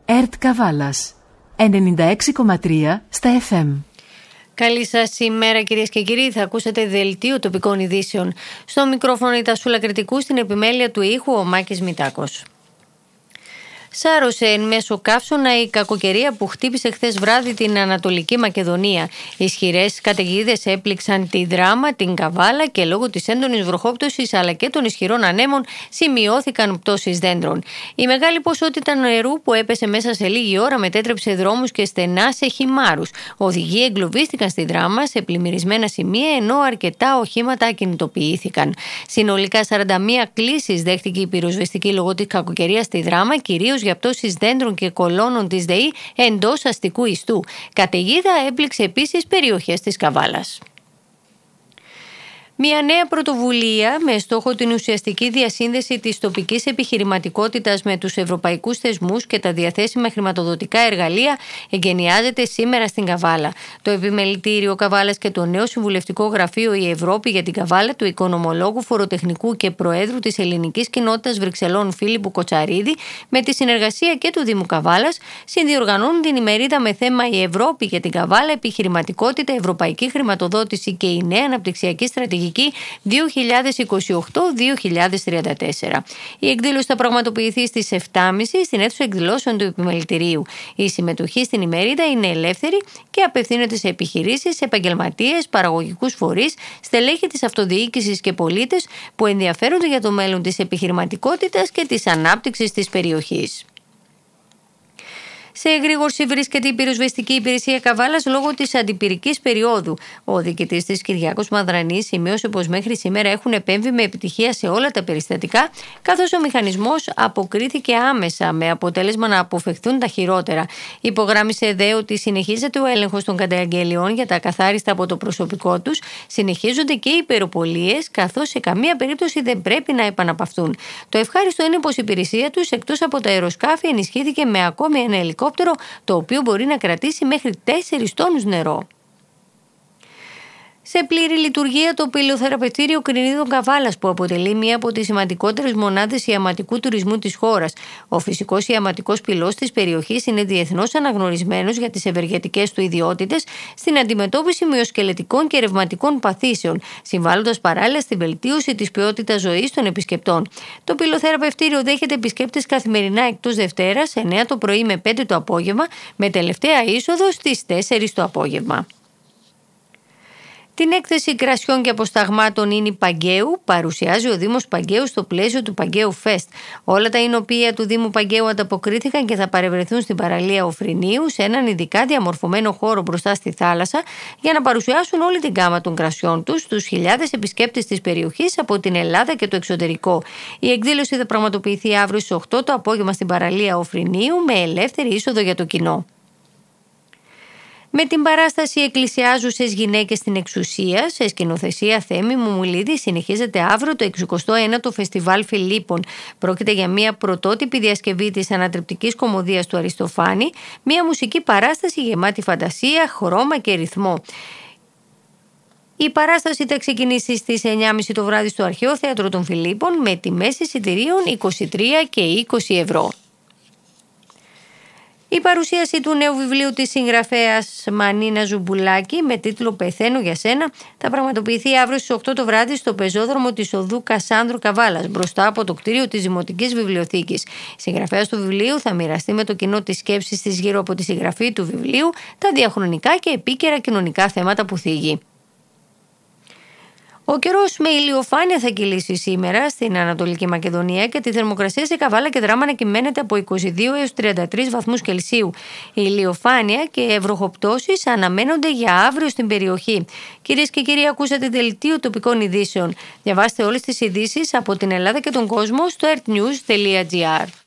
ΕΡΤ Καβάλας 96,3 στα FM. Καλή σας ημέρα κυρίες και κύριοι, θα ακούσετε δελτίο τοπικών ειδήσεων. Στο μικρόφωνο η Τασούλα Κρητικού, στην επιμέλεια του ήχου ο Μάκης Μητάκος. Σάρωσε εν μέσω καύσωνα η κακοκαιρία που χτύπησε χθες βράδυ την Ανατολική Μακεδονία. Ισχυρές καταιγίδες έπληξαν τη Δράμα, την Καβάλα και λόγω της έντονης βροχόπτωσης αλλά και των ισχυρών ανέμων σημειώθηκαν πτώσεις δέντρων. Η μεγάλη ποσότητα νερού που έπεσε μέσα σε λίγη ώρα μετέτρεψε δρόμους και στενά σε χυμάρους. Οδηγοί εγκλωβίστηκαν στη Δράμα σε πλημμυρισμένα σημεία, ενώ αρκετά οχήματα ακινητοποιήθηκαν. Συνολικά 41 κλήσεις δέχτηκε η πυροσβεστική λόγω της κακοκαιρίας στη Δράμα, κυρίως για πτώσεις δέντρων και κολόνων της ΔΕΗ εντός αστικού ιστού. Καταιγίδα έπληξε επίσης περιοχές της Καβάλας. Μια νέα πρωτοβουλία με στόχο την ουσιαστική διασύνδεση της τοπικής επιχειρηματικότητας με τους ευρωπαϊκούς θεσμούς και τα διαθέσιμα χρηματοδοτικά εργαλεία εγκαινιάζεται σήμερα στην Καβάλα. Το Επιμελητήριο Καβάλας και το νέο Συμβουλευτικό Γραφείο Η Ευρώπη για την Καβάλα του οικονομολόγου, φοροτεχνικού και προέδρου της Ελληνικής Κοινότητας Βρυξελών Φίλιππου Κοτσαρίδη, με τη συνεργασία και του Δήμου Καβάλας, συνδιοργανώνουν την ημερίδα με θέμα Η Ευρώπη για την Καβάλα, επιχειρηματικότητα, ευρωπαϊκή χρηματοδότηση και η νέα αναπτυξιακή στρατηγική 2028-2034. Η εκδήλωση θα πραγματοποιηθεί στις 7.30 στην αίθουσα εκδηλώσεων του Επιμελητηρίου. Η συμμετοχή στην ημερίδα είναι ελεύθερη και απευθύνεται σε επιχειρήσεις, επαγγελματίες, παραγωγικούς φορείς, στελέχη της αυτοδιοίκησης και πολίτες που ενδιαφέρονται για το μέλλον της επιχειρηματικότητας και της ανάπτυξης της περιοχής. Σε εγρήγορση βρίσκεται η πυροσβεστική υπηρεσία Καβάλας λόγω της αντιπυρικής περίοδου. Ο διοικητής της Κυριάκος Μαδρανής σημείωσε πως μέχρι σήμερα έχουν επέμβει με επιτυχία σε όλα τα περιστατικά, καθώς ο μηχανισμός αποκρίθηκε άμεσα, με αποτέλεσμα να αποφευχθούν τα χειρότερα. Υπογράμμισε δε ότι συνεχίζεται ο έλεγχος των καταγγελιών για τα ακαθάριστα από το προσωπικό τους, συνεχίζονται και οι υπεροπολίες, καθώς σε καμία περίπτωση δεν πρέπει να επαναπαυθούν. Το ευχάριστο είναι πως η υπηρεσία τους, εκτός από τα αεροσκάφη, ενισχύθηκε με ακόμη ένα ελικόπτερο, το οποίο μπορεί να κρατήσει μέχρι 4 τόνους νερό. Σε πλήρη λειτουργία το πυλοθεραπευτήριο Κρινίδων Καβάλας, που αποτελεί μία από τις σημαντικότερες μονάδες ιαματικού τουρισμού της χώρας. Ο φυσικός ιαματικός πυλός της περιοχής είναι διεθνώς αναγνωρισμένος για τις ευεργετικές του ιδιότητες στην αντιμετώπιση μυοσκελετικών και ρευματικών παθήσεων, συμβάλλοντας παράλληλα στη βελτίωση της ποιότητας ζωής των επισκεπτών. Το πυλοθεραπευτήριο δέχεται επισκέπτες καθημερινά εκτός Δευτέρας, 9 το πρωί με 5 το απόγευμα, με τελευταία είσοδο στις 4 το απόγευμα. Την έκθεση κρασιών και αποσταγμάτων Ίνι Παγκαίου παρουσιάζει ο Δήμος Παγκαίου στο πλαίσιο του Παγκαίου Fest. Όλα τα εινοποιεία του Δήμου Παγκαίου ανταποκρίθηκαν και θα παρευρεθούν στην παραλία Οφρινίου, σε έναν ειδικά διαμορφωμένο χώρο μπροστά στη θάλασσα, για να παρουσιάσουν όλη την γάμα των κρασιών τους στους χιλιάδες επισκέπτες της περιοχής από την Ελλάδα και το εξωτερικό. Η εκδήλωση θα πραγματοποιηθεί αύριο στις 8 το απόγευμα στην παραλία Οφρινίου, με ελεύθερη είσοδο για το κοινό. Με την παράσταση «Εκκλησιάζουσες γυναίκες στην εξουσία», σε σκηνοθεσία Θέμη Μουμουλίδη, συνεχίζεται αύριο το 69ο Φεστιβάλ Φιλίππων. Πρόκειται για μια πρωτότυπη διασκευή της ανατρεπτικής κωμωδίας του Αριστοφάνη, μια μουσική παράσταση γεμάτη φαντασία, χρώμα και ρυθμό. Η παράσταση θα ξεκινήσει στις 9.30 το βράδυ στο Αρχαίο Θέατρο των Φιλίππων, με τιμές εισιτηρίων 23 και 20 ευρώ. Η παρουσίαση του νέου βιβλίου της συγγραφέας Μανίνα Ζουμπουλάκη με τίτλο «Πεθαίνω για σένα» θα πραγματοποιηθεί αύριο στις 8 το βράδυ στο πεζόδρομο της οδού Κασάνδρου Καβάλας, μπροστά από το κτίριο της Δημοτικής Βιβλιοθήκης. Η συγγραφέας του βιβλίου θα μοιραστεί με το κοινό τις σκέψεις της γύρω από τη συγγραφή του βιβλίου, τα διαχρονικά και επίκαιρα κοινωνικά θέματα που θίγει. Ο καιρός με ηλιοφάνεια θα κυλήσει σήμερα στην Ανατολική Μακεδονία και τη θερμοκρασία σε Καβάλα και Δράμα να κυμαίνεται από 22 έως 33 βαθμούς Κελσίου. Η ηλιοφάνεια και βροχοπτώσεις αναμένονται για αύριο στην περιοχή. Κυρίες και κύριοι, ακούσατε δελτίο τοπικών ειδήσεων. Διαβάστε όλες τις ειδήσεις από την Ελλάδα και τον κόσμο στο ertnews.gr.